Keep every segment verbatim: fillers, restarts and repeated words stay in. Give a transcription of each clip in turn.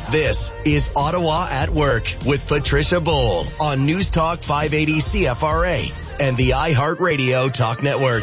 This is Ottawa at Work with Patricia Bowl on News Talk five eighty C F R A and the iHeartRadio Talk Network.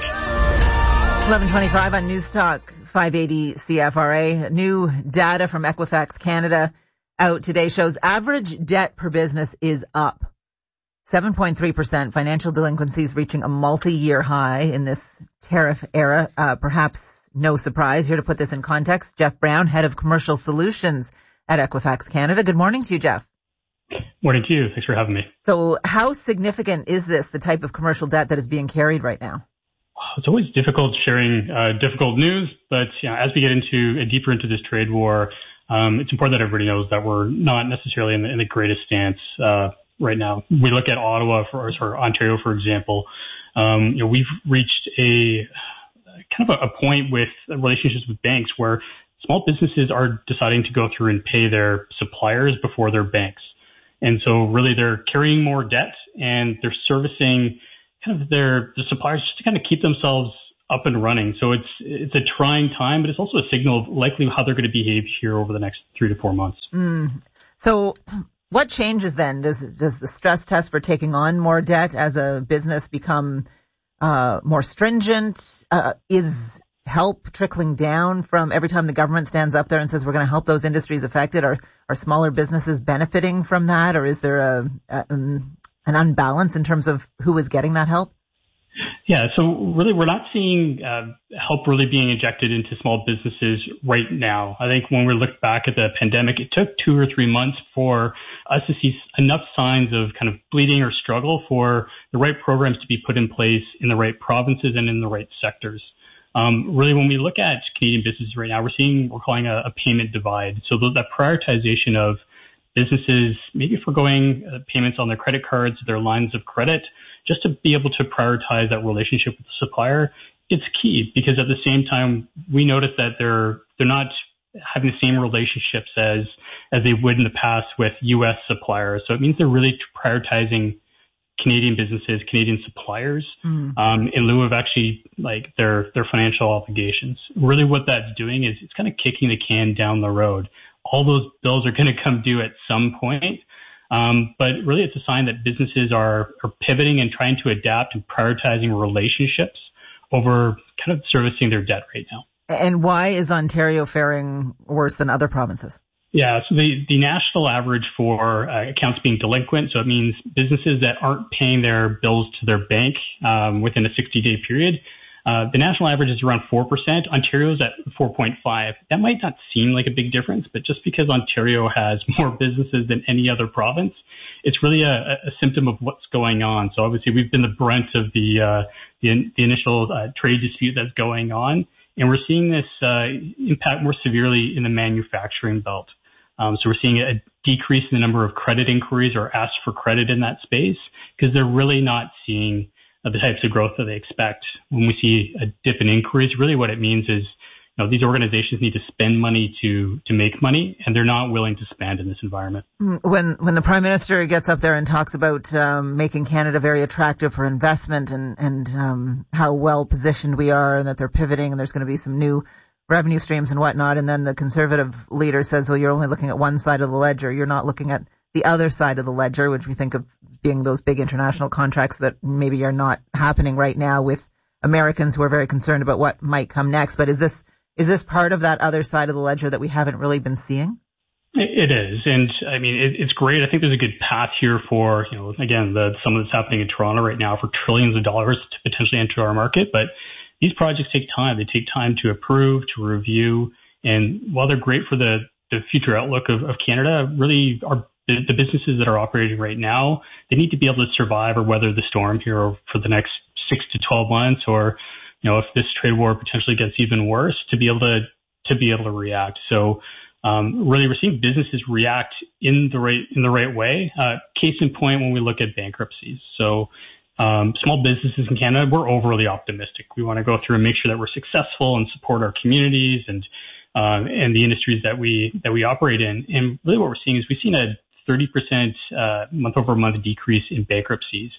eleven twenty-five on News Talk five eighty C F R A. New data from Equifax Canada out today shows average debt per business is up seven point three percent. Financial delinquencies reaching a multi-year high in this tariff era. Uh, perhaps no surprise. Here to put this in context, Jeff Brown, head of commercial solutions at Equifax Canada. Good morning to you, Jeff. Morning to you. Thanks for having me. So how significant is this, the type of commercial debt that is being carried right now? It's always difficult sharing uh, difficult news, but you know, as we get into uh, deeper into this trade war, um, it's important that everybody knows that we're not necessarily in the, in the greatest stance uh, right now. We look at Ottawa for, or Ontario, for example. Um, you know, we've reached a kind of a, a point with relationships with banks where small businesses are deciding to go through and pay their suppliers before their banks. And so really they're carrying more debt and they're servicing kind of their, their suppliers just to kind of keep themselves up and running. So it's, it's a trying time, but it's also a signal of likely how they're going to behave here over the next three to four months. Mm. So what changes then? Does, does the stress test for taking on more debt as a business become uh, more stringent? Uh, is help trickling down from every time the government stands up there and says we're going to help those industries affected? Are, are smaller businesses benefiting from that? Or is there a, a um, an unbalance in terms of who is getting that help? Yeah, so really we're not seeing uh, help really being injected into small businesses right now. I think when we look back at the pandemic, it took two or three months for us to see enough signs of kind of bleeding or struggle for the right programs to be put in place in the right provinces and in the right sectors. Um, really, when we look at Canadian businesses right now, we're seeing, we're calling a, a payment divide. So that prioritization of businesses maybe foregoing uh, payments on their credit cards, their lines of credit, just to be able to prioritize that relationship with the supplier, it's key because at the same time, we notice that they're, they're not having the same relationships as, as they would in the past with U S suppliers. So it means they're really prioritizing Canadian businesses, Canadian suppliers, mm. um, in lieu of actually like their, their financial obligations. Really what that's doing is it's kind of kicking the can down the road. All those bills are going to come due at some point. Um, but really it's a sign that businesses are, are pivoting and trying to adapt and prioritizing relationships over kind of servicing their debt right now. And why is Ontario faring worse than other provinces? Yeah, so the, the national average for uh, accounts being delinquent, so it means businesses that aren't paying their bills to their bank um, within a sixty-day period, uh, the national average is around four percent. Ontario's at four point five. That might not seem like a big difference, but just because Ontario has more businesses than any other province, it's really a, a symptom of what's going on. So obviously we've been the brunt of the, uh, the, the initial uh, trade dispute that's going on, and we're seeing this uh, impact more severely in the manufacturing belt. Um, so we're seeing a decrease in the number of credit inquiries or asked for credit in that space because they're really not seeing uh, the types of growth that they expect. When we see a dip in inquiries, really what it means is, you know, these organizations need to spend money to, to make money, and they're not willing to spend in this environment. When, when the Prime Minister gets up there and talks about, um, making Canada very attractive for investment and, and, um, how well positioned we are and that they're pivoting and there's going to be some new revenue streams and whatnot, and then the Conservative leader says, well, you're only looking at one side of the ledger. You're not looking at the other side of the ledger, which we think of being those big international contracts that maybe are not happening right now with Americans who are very concerned about what might come next. But is this is this part of that other side of the ledger that we haven't really been seeing? It is. And I mean, it, it's great. I think there's a good path here for, you know, again, the, some of that's happening in Toronto right now for trillions of dollars to potentially enter our market. But these projects take time. They take time to approve, to review. And while they're great for the, the future outlook of, of Canada, really are the, the businesses that are operating right now, they need to be able to survive or weather the storm here for the next six to twelve months, or, you know, if this trade war potentially gets even worse, to be able to, to be able to react. So, um, really we're seeing businesses react in the right, in the right way. Uh, case in point, when we look at bankruptcies. So, Um, small businesses in Canada, we're overly optimistic. We want to go through and make sure that we're successful and support our communities and uh, and the industries that we that we operate in. And really, what we're seeing is we've seen a thirty percent uh, month over month decrease in bankruptcies.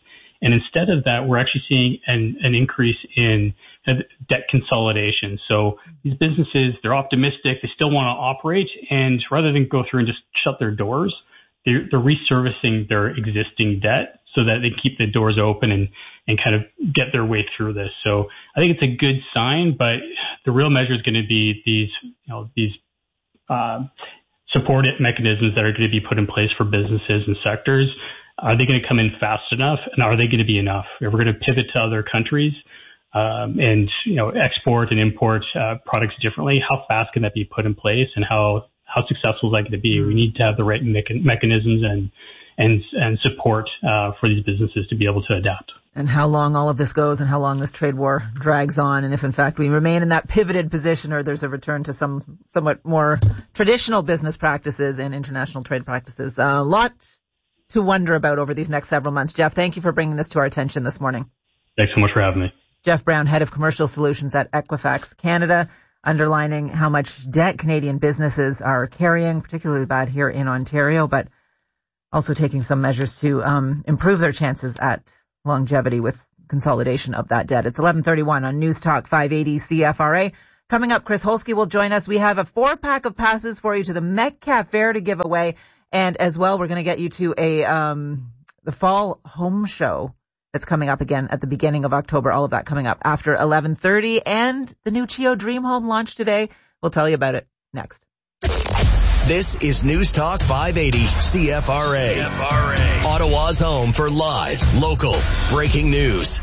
And instead of that, we're actually seeing an, an increase in debt consolidation. So these businesses, they're optimistic. They still want to operate. And rather than go through and just shut their doors, they're, they're reservicing their existing debt so that they keep the doors open and, and kind of get their way through this. So I think it's a good sign, but the real measure is going to be these, you know, these, uh, support mechanisms that are going to be put in place for businesses and sectors. Are they going to come in fast enough, and are they going to be enough? If we're going to pivot to other countries, um, and, you know, export and import, uh, products differently, how fast can that be put in place, and how, how successful is that going to be? We need to have the right mecha- mechanisms and, and, and support, uh, for these businesses to be able to adapt. And how long all of this goes and how long this trade war drags on, and if in fact we remain in that pivoted position or there's a return to some somewhat more traditional business practices and international trade practices. A uh, lot to wonder about over these next several months. Jeff, thank you for bringing this to our attention this morning. Thanks so much for having me. Jeff Brown, Head of Commercial Solutions at Equifax Canada, underlining how much debt Canadian businesses are carrying, particularly bad here in Ontario, but also taking some measures to um, improve their chances at longevity with consolidation of that debt. It's eleven thirty-one on News Talk five eighty C F R A. Coming up, Chris Holsky will join us. We have a four-pack of passes for you to the Metcalfe Fair to give away. And as well, we're going to get you to a um the Fall Home Show that's coming up again at the beginning of October. All of that coming up after eleven thirty. And the new Chio Dream Home launched today. We'll tell you about it next. This is News Talk five eighty C F R A. C F R A. Ottawa's home for live, local, breaking news.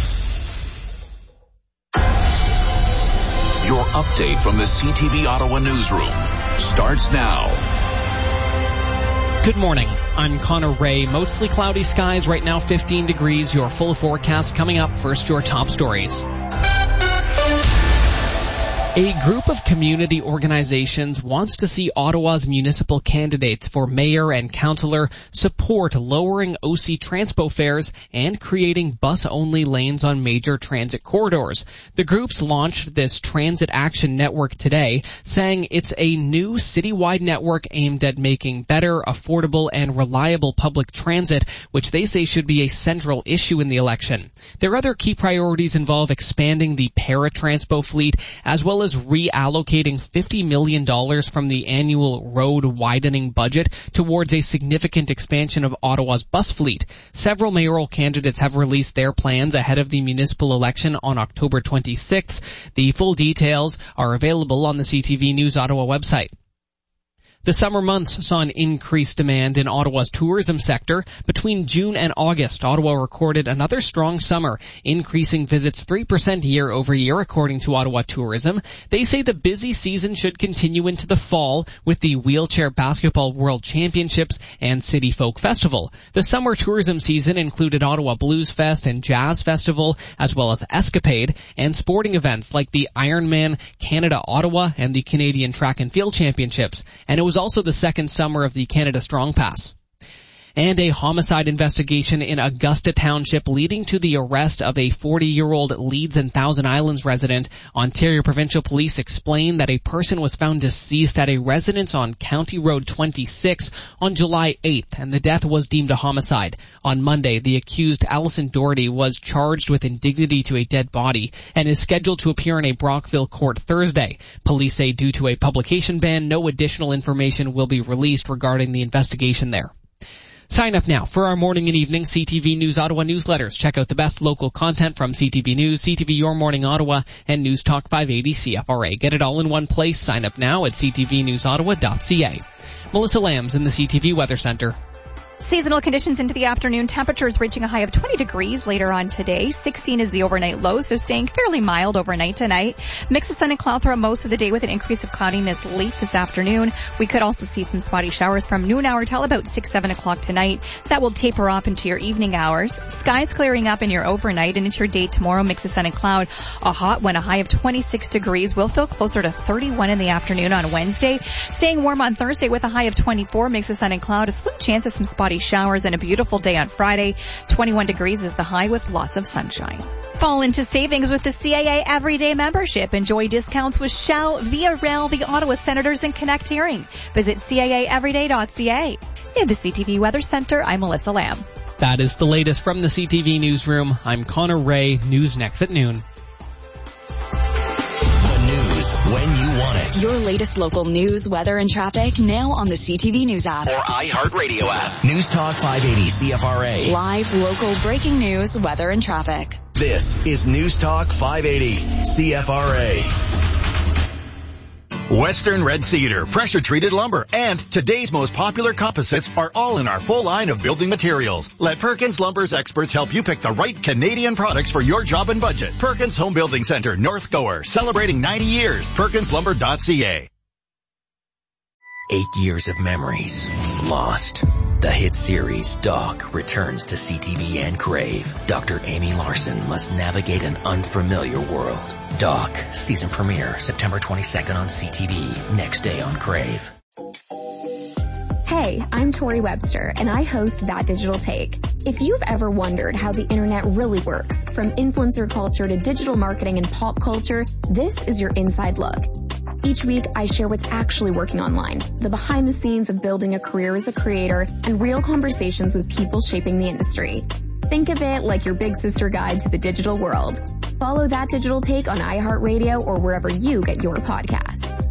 Your update from the C T V Ottawa newsroom starts now. Good morning. I'm Connor Ray. Mostly cloudy skies right now, fifteen degrees. Your full forecast coming up. First, your top stories. A group of community organizations wants to see Ottawa's municipal candidates for mayor and councillor support lowering O C Transpo fares and creating bus-only lanes on major transit corridors. The groups launched this Transit Action Network today, saying it's a new citywide network aimed at making better, affordable, and reliable public transit, which they say should be a central issue in the election. Their other key priorities involve expanding the Paratranspo fleet, as well as as reallocating fifty million dollars from the annual road widening budget towards a significant expansion of Ottawa's bus fleet. Several mayoral candidates have released their plans ahead of the municipal election on October twenty-sixth. The full details are available on the C T V News Ottawa website. The summer months saw an increased demand in Ottawa's tourism sector. Between June and August, Ottawa recorded another strong summer, increasing visits three percent year over year, according to Ottawa Tourism. They say the busy season should continue into the fall with the Wheelchair Basketball World Championships and City Folk Festival. The summer tourism season included Ottawa Blues Fest and Jazz Festival, as well as Escapade, and sporting events like the Ironman Canada Ottawa and the Canadian Track and Field Championships. And it was also the second summer of the Canada Strong Pass. And a homicide investigation in Augusta Township leading to the arrest of a forty-year-old Leeds and Thousand Islands resident. Ontario Provincial Police explained that a person was found deceased at a residence on County Road twenty-six on July eighth, and the death was deemed a homicide. On Monday, the accused Alison Doherty was charged with indignity to a dead body and is scheduled to appear in a Brockville court Thursday. Police say due to a publication ban, no additional information will be released regarding the investigation there. Sign up now for our morning and evening C T V News Ottawa newsletters. Check out the best local content from C T V News, C T V Your Morning Ottawa, and News Talk five eighty C F R A. Get it all in one place. Sign up now at c t v news ottawa dot c a. Melissa Lambs in the C T V Weather Center. Seasonal conditions into the afternoon. Temperatures reaching a high of twenty degrees later on today. sixteen is the overnight low, so staying fairly mild overnight tonight. Mix of sun and cloud throughout most of the day with an increase of cloudiness late this afternoon. We could also see some spotty showers from noon hour till about six, seven o'clock tonight. That will taper off into your evening hours. Skies clearing up in your overnight and into your day tomorrow. Mix of sun and cloud. A hot one, a high of twenty-six degrees. Will feel closer to thirty-one in the afternoon on Wednesday. Staying warm on Thursday with a high of twenty-four. Mix of sun and cloud. A slim chance of some spotty showers and a beautiful day on Friday. twenty-one degrees is the high with lots of sunshine. Fall into savings with the C A A Everyday membership. Enjoy discounts with Shell, Via Rail, the Ottawa Senators, and Connect Hearing. Visit C A A everyday dot c a. In the C T V Weather Center, I'm Melissa Lamb. That is the latest from the C T V Newsroom. I'm Connor Ray. News next at noon. When you want it. Your latest local news, weather, and traffic now on the C T V News app. Or iHeartRadio app. News Talk five eighty C F R A. Live, local, breaking news, weather, and traffic. This is News Talk five eighty C F R A. Western Red Cedar, pressure-treated lumber, and today's most popular composites are all in our full line of building materials. Let Perkins Lumber's experts help you pick the right Canadian products for your job and budget. Perkins Home Building Center, North Gower, celebrating ninety years. perkins lumber dot c a. Eight years of memories lost. The hit series Doc returns to C T V and Crave. Doctor Amy Larson must navigate an unfamiliar world. Doc, season premiere September twenty-second on C T V, next day on Crave. Hey, I'm Tori Webster, and I host That Digital Take. If you've ever wondered how the internet really works, from influencer culture to digital marketing and pop culture, this is your inside look. Each week, I share what's actually working online, the behind the scenes of building a career as a creator, and real conversations with people shaping the industry. Think of it like your big sister guide to the digital world. Follow That Digital Take on iHeartRadio or wherever you get your podcasts.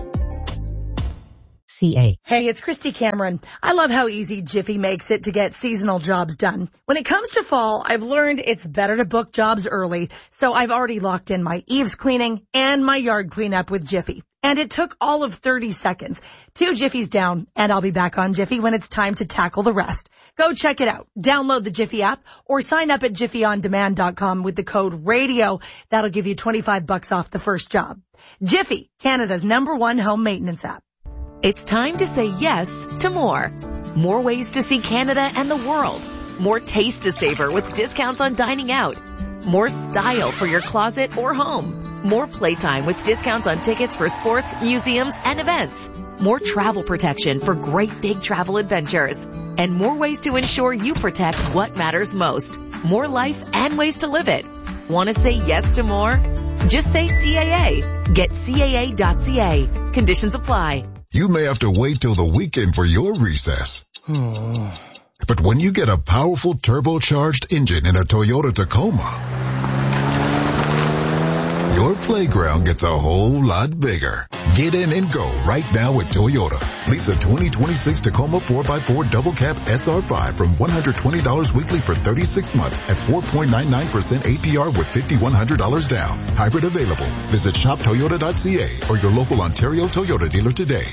C A. Hey, it's Christy Cameron. I love how easy Jiffy makes it to get seasonal jobs done. When it comes to fall, I've learned it's better to book jobs early, so I've already locked in my eaves cleaning and my yard cleanup with Jiffy. And it took all of thirty seconds. Two Jiffies down, and I'll be back on Jiffy when it's time to tackle the rest. Go check it out. Download the Jiffy app or sign up at jiffy on demand dot com with the code RADIO. That'll give you twenty-five bucks off the first job. Jiffy, Canada's number one home maintenance app. It's time to say yes to more. More ways to see Canada and the world. More taste to savor with discounts on dining out. More style for your closet or home. More playtime with discounts on tickets for sports, museums, and events. More travel protection for great big travel adventures. And more ways to ensure you protect what matters most. More life and ways to live it. Want to say yes to more? Just say C A A. Get C A A dot C A. Conditions apply. You may have to wait till the weekend for your recess. But when you get a powerful turbocharged engine in a Toyota Tacoma, your playground gets a whole lot bigger. Get in and go right now at Toyota. Lease a twenty twenty-six Tacoma four by four Double Cab S R five from one hundred twenty dollars weekly for thirty-six months at four point nine nine percent A P R with five thousand one hundred dollars down. Hybrid available. Visit shop toyota dot c a or your local Ontario Toyota dealer today.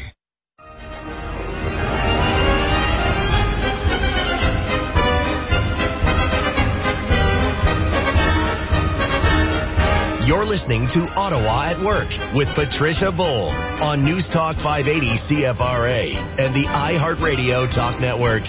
You're listening to Ottawa at Work with Patricia Bull on News Talk five eighty C F R A and the iHeartRadio Talk Network.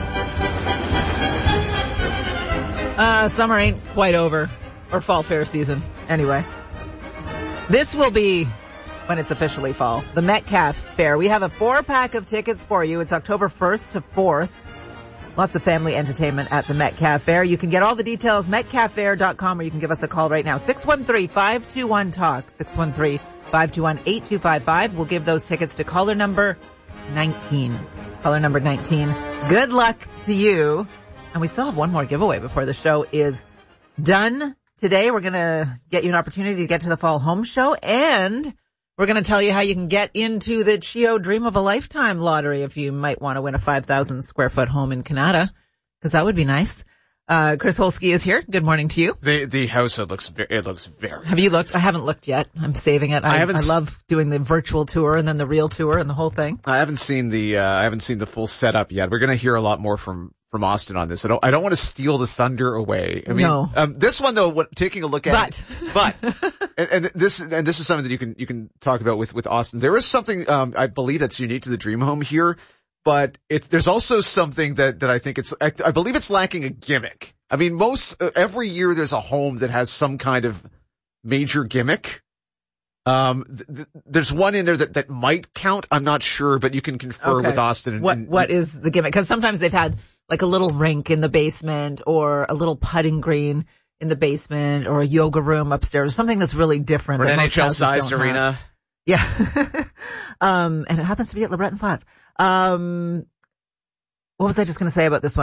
Uh, summer ain't quite over, or fall fair season, anyway. This will be when it's officially fall. The Metcalf Fair. We have a four-pack of tickets for you. It's October first to fourth. Lots of family entertainment at the Metcalf Fair. You can get all the details, metcalf fair dot com, or you can give us a call right now. six one three, five two one, talk. six one three, five two one, eight two five five. We'll give those tickets to caller number nineteen. Caller number nineteen. Good luck to you. And we still have one more giveaway before the show is done. Today we're going to get you an opportunity to get to the Fall Home Show, and we're going to tell you how you can get into the Chio Dream of a Lifetime lottery if you might want to win a five thousand square foot home in Canada, because that would be nice. Uh, Chris Holsky is here. Good morning to you. The the house, it looks very, it looks very Have you looked? I haven't looked yet. I'm saving it. I, I haven't. I love doing the virtual tour and then the real tour and the whole thing. I haven't seen the uh, I haven't seen the full setup yet. We're going to hear a lot more from from Austin on this. I don't I don't want to steal the thunder away. I mean, no. um, this one though, what, taking a look at but it, but and, and this and this is something that you can you can talk about with with Austin. There is something um, I believe that's unique to the Dream Home here, but it, there's also something that that I think it's I, I believe it's lacking a gimmick. I mean, most uh, every year there's a home that has some kind of major gimmick. Um, th- th- there's one in there that, that might count. I'm not sure, but you can confer okay. with Austin. And, what and, what is the gimmick? Because sometimes they've had like a little rink in the basement or a little putting green in the basement or a yoga room upstairs, something that's really different. Or an N H L-sized arena. Have. Yeah. um, and it happens to be at LeBreton Flats. Um, what was I just going to say about this one?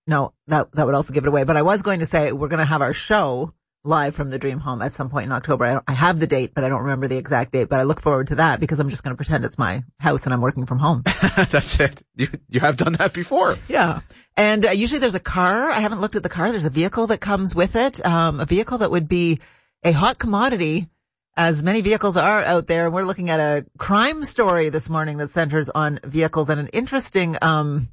no, that that would also give it away. But I was going to say we're going to have our show live from the Dream Home at some point in October. I, don't, I have the date, but I don't remember the exact date. But I look forward to that because I'm just going to pretend it's my house and I'm working from home. That's it. You you have done that before. Yeah. And uh, usually there's a car. I haven't looked at the car. There's a vehicle that comes with it. Um, a vehicle that would be a hot commodity, as many vehicles are out there. We're looking at a crime story this morning that centers on vehicles and an interesting, um,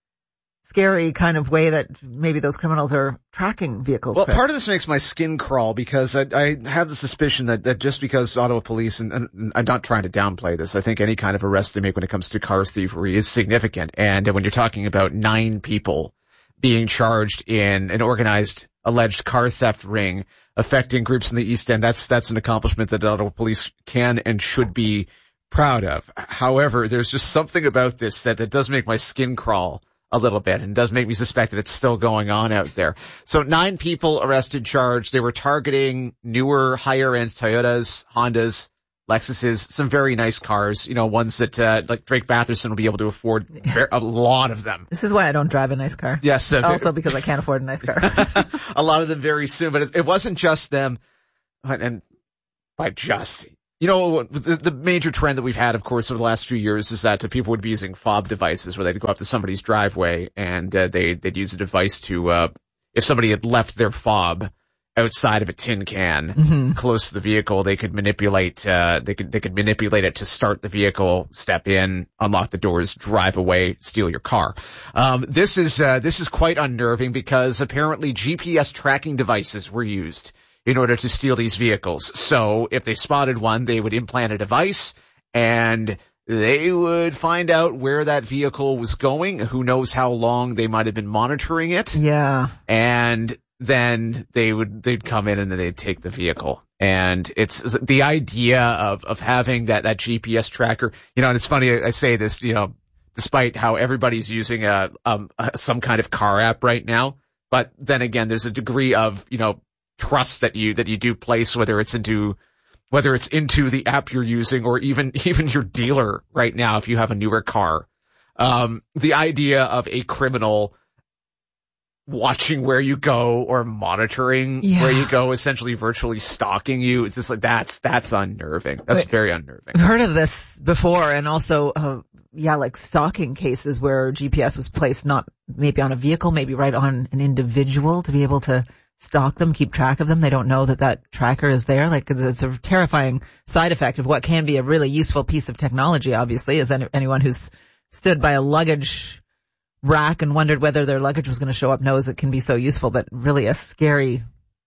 scary kind of way that maybe those criminals are tracking vehicles. Well, Chris. part of this makes my skin crawl because I, I have the suspicion that, that just because Ottawa police, and, and I'm not trying to downplay this, I think any kind of arrest they make when it comes to car thievery is significant. And when you're talking about nine people being charged in an organized alleged car theft ring affecting groups in the East End, that's that's an accomplishment that Ottawa police can and should be proud of. However, there's just something about this that, that does make my skin crawl a little bit and does make me suspect that it's still going on out there. So nine people arrested, charged. They were targeting newer, higher-end Toyotas, Hondas, Lexuses, some very nice cars, you know, ones that uh, like Drake Batherson will be able to afford a lot of them. This is why I don't drive a nice car. Yes. Uh, also because I can't afford a nice car. A lot of them very soon, but it, it wasn't just them. And by just... You know, the, the major trend that we've had, of course, over the last few years is that people would be using fob devices where they'd go up to somebody's driveway and uh, they, they'd use a device to, uh, if somebody had left their fob outside of a tin can mm-hmm. close to the vehicle, they could manipulate, uh, they could, they could manipulate it to start the vehicle, step in, unlock the doors, drive away, steal your car. Um, this is, uh, this is quite unnerving because apparently G P S tracking devices were used in order to steal these vehicles. So if they spotted one, they would implant a device and they would find out where that vehicle was going. Who knows how long they might have been monitoring it. Yeah. And then they would, they'd come in and then they'd take the vehicle. And it's the idea of, of having that, that G P S tracker, you know, and it's funny, I say this, you know, despite how everybody's using a, um, a, some kind of car app right now. But then again, there's a degree of, you know, trust that you, that you do place, whether it's into, whether it's into the app you're using or even, even your dealer right now, if you have a newer car. Um, the idea of a criminal watching where you go or monitoring yeah. where you go, essentially virtually stalking you. It's just like, that's, that's unnerving. That's Wait, very unnerving. I've heard of this before and also, uh, yeah, like stalking cases where G P S was placed not maybe on a vehicle, maybe right on an individual to be able to stalk them, keep track of them. They don't know that that tracker is there. Like it's a terrifying side effect of what can be a really useful piece of technology, obviously, as any, anyone who's stood by a luggage rack and wondered whether their luggage was going to show up knows it can be so useful, but really a scary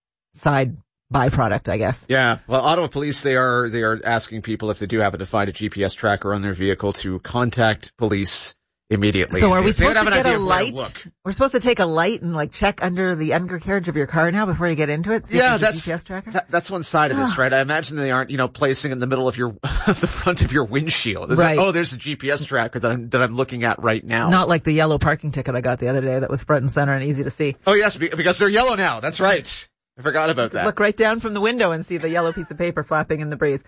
side byproduct, I guess. Yeah. Well, Ottawa police, they are, they are asking people if they do happen to find a G P S tracker on their vehicle to contact police immediately. So are we supposed to get a to light? We're supposed to take a light and like check under the undercarriage of your car now before you get into it? See yeah, if that's, a G P S tracker? That, that's one side of this, right? I imagine they aren't, you know, placing in the middle of your, the front of your windshield. It's right. Like, oh, there's a G P S tracker that I'm, that I'm looking at right now. Not like the yellow parking ticket I got the other day that was front and center and easy to see. Oh yes, because they're yellow now. That's right. I forgot about that. Look right down from the window and see the yellow piece of paper flapping in the breeze.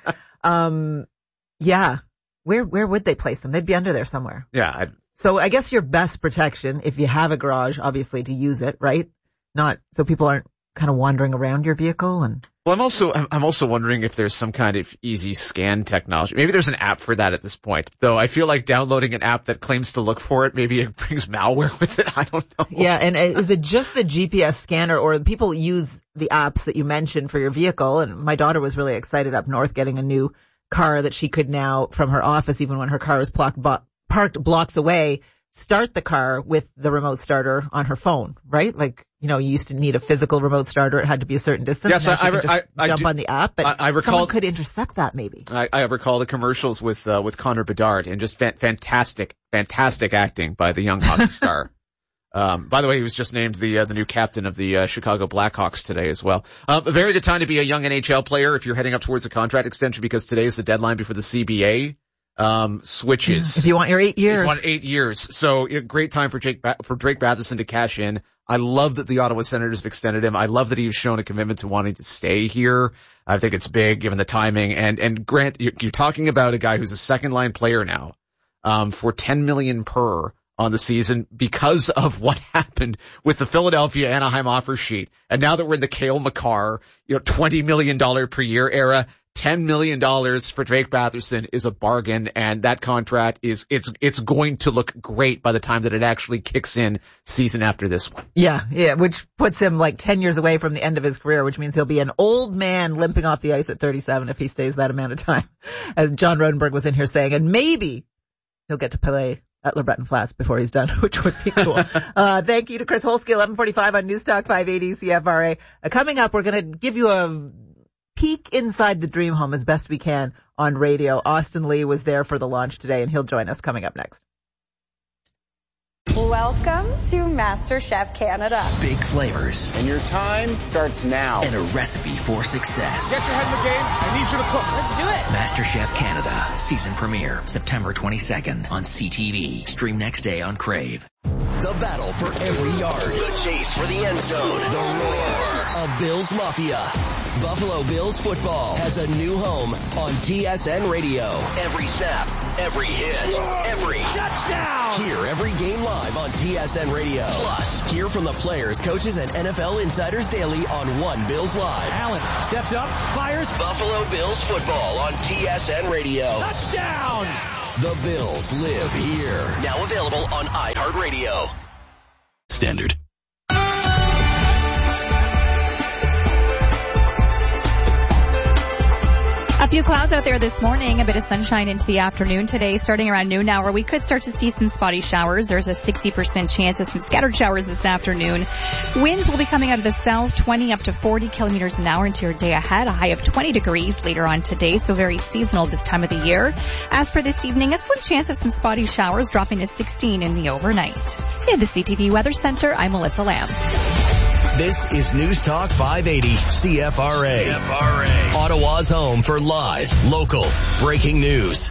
Um, yeah. Where, where would they place them? They'd be under there somewhere. Yeah. I'd, So I guess your best protection, if you have a garage, obviously to use it, right? Not so people aren't kind of wandering around your vehicle and. Well, I'm also, I'm also wondering if there's some kind of easy scan technology. Maybe there's an app for that at this point. Though I feel like downloading an app that claims to look for it, maybe it brings malware with it. I don't know. Yeah. And is it just the G P S scanner or people use the apps that you mentioned for your vehicle? And my daughter was really excited up north getting a new car that she could now from her office, even when her car was blocked, parked blocks away, start the car with the remote starter on her phone, right? Like, you know, you used to need a physical remote starter. It had to be a certain distance. Yes, I, I, just I, I jump do, on the app, but I, I recall, someone could intercept that maybe. I, I recall the commercials with, uh, with Connor Bedard and just fa- fantastic, fantastic acting by the young hockey star. Um, by the way, he was just named the, uh, the new captain of the, uh, Chicago Blackhawks today as well. Um, a very good time to be a young N H L player if you're heading up towards a contract extension because today is the deadline before the C B A. Um, switches. If you want your eight years. If you want eight years. So, a great time for Jake, ba- for Drake Batherson to cash in. I love that the Ottawa Senators have extended him. I love that he's shown a commitment to wanting to stay here. I think it's big given the timing. And, and Grant, you're, you're talking about a guy who's a second line player now, um, for ten million per on the season because of what happened with the Philadelphia Anaheim offer sheet. And now that we're in the Cale Makar, you know, twenty million dollars per year era, ten million dollars for Drake Batherson is a bargain, and that contract is, it's, it's going to look great by the time that it actually kicks in season after this one. Yeah, yeah, which puts him like ten years away from the end of his career, which means he'll be an old man limping off the ice at thirty-seven if he stays that amount of time, as John Rodenberg was in here saying, and maybe he'll get to play at LeBreton Flats before he's done, which would be cool. uh, thank you to Chris Holsky, eleven forty-five on News Talk five eighty C F R A. Uh, coming up, we're going to give you a peek inside the dream home as best we can on radio. Austin Lee was there for the launch today, and he'll join us coming up next. Welcome to MasterChef Canada. Big flavors. And your time starts now. And a recipe for success. Get your head in the game. I need you to cook. Let's do it. MasterChef Canada. Season premiere September twenty-second on C T V. Stream next day on Crave. The battle for every yard. The chase for the end zone. The roar of Bills Mafia. Buffalo Bills football has a new home on T S N Radio. Every snap, every hit, every touchdown. Hear every game live on T S N Radio. Plus, hear from the players, coaches, and N F L insiders daily on One Bills Live. Allen steps up, fires. Buffalo Bills football on T S N Radio. Touchdown. The Bills live here. Now available on iHeartRadio. Standard. A few clouds out there this morning, a bit of sunshine into the afternoon today, starting around noon hour. We could start to see some spotty showers. There's a sixty percent chance of some scattered showers this afternoon. Winds will be coming out of the south, twenty up to forty kilometers an hour into your day ahead, a high of twenty degrees later on today, so very seasonal this time of the year. As for this evening, a slim chance of some spotty showers, dropping to sixteen in the overnight. In the C T V Weather Center, I'm Melissa Lamb. This is News Talk five eighty C F R A. C F R A. Ottawa's home for live, local, breaking news.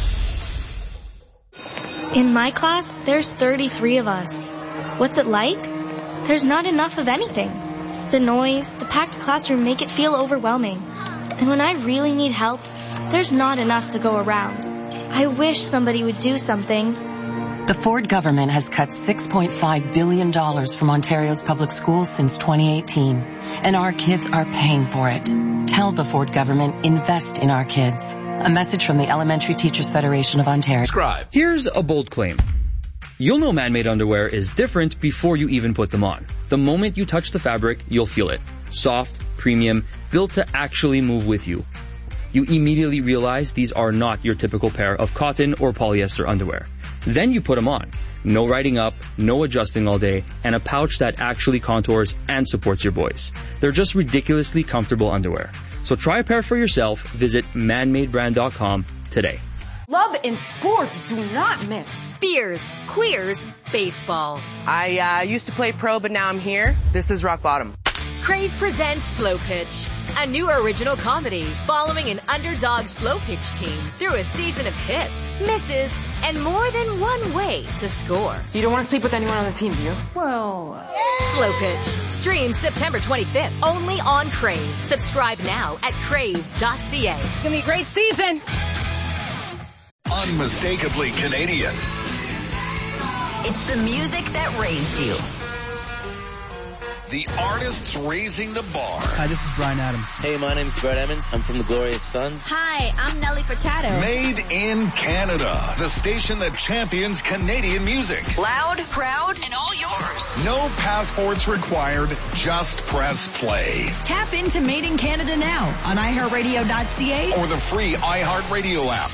In my class, there's thirty-three of us. What's it like? There's not enough of anything. The noise, the packed classroom make it feel overwhelming. And when I really need help, there's not enough to go around. I wish somebody would do something. The Ford government has cut six point five billion dollars from Ontario's public schools since twenty eighteen, and our kids are paying for it. Tell the Ford government, invest in our kids. A message from the Elementary Teachers Federation of Ontario. Subscribe. Here's a bold claim. You'll know man-made underwear is different before you even put them on. The moment you touch the fabric, you'll feel it. Soft, premium, built to actually move with you. You immediately realize these are not your typical pair of cotton or polyester underwear. Then you put them on. No riding up, no adjusting all day, and a pouch that actually contours and supports your boys. They're just ridiculously comfortable underwear. So try a pair for yourself. Visit man made brand dot com today. Love and sports do not mix. Beers, queers, baseball. I uh, used to play pro, but now I'm here. This is rock bottom. Crave presents Slow Pitch, a new original comedy following an underdog slow pitch team through a season of hits, misses, and more than one way to score. You don't want to sleep with anyone on the team, do you? Well... Yeah. Slow Pitch. Streams September twenty-fifth, only on Crave. Subscribe now at crave dot c a. It's going to be a great season. Unmistakably Canadian. It's the music that raised you. The artists raising the bar. Hi, this is Bryan Adams. Hey, my name's Brett Emmons. I'm from the Glorious Sons. Hi, I'm Nelly Furtado. Made in Canada. The station that champions Canadian music. Loud, proud, and all yours. No passports required. Just press play. Tap into Made in Canada now on i heart radio dot c a or the free iHeartRadio app.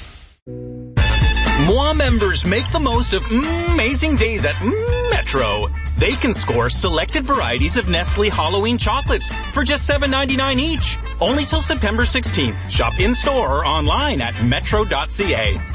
M O A members make the most of amazing days at Metro. They can score selected varieties of Nestle Halloween chocolates for just seven ninety-nine each. Only till September sixteenth. Shop in-store or online at metro dot c a.